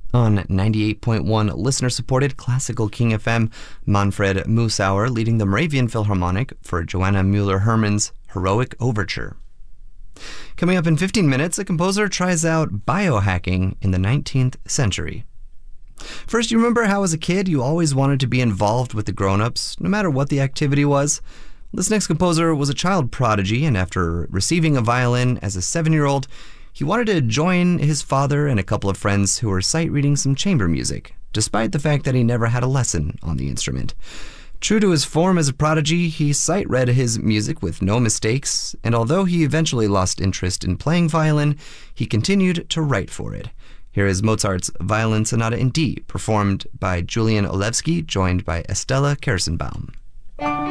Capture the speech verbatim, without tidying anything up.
On ninety-eight point one listener-supported Classical King F M, Manfred Musauer leading the Moravian Philharmonic for Joanna Müller-Hermann's Heroic Overture. Coming up in fifteen minutes, a composer tries out biohacking in the nineteenth century. First, you remember how as a kid you always wanted to be involved with the grown-ups, no matter what the activity was? This next composer was a child prodigy, and after receiving a violin as a seven-year-old, he wanted to join his father and a couple of friends who were sight-reading some chamber music, despite the fact that he never had a lesson on the instrument. True to his form as a prodigy, he sight-read his music with no mistakes, and although he eventually lost interest in playing violin, he continued to write for it. Here is Mozart's Violin Sonata in D, performed by Julian Olewski, joined by Estella Kersenbaum.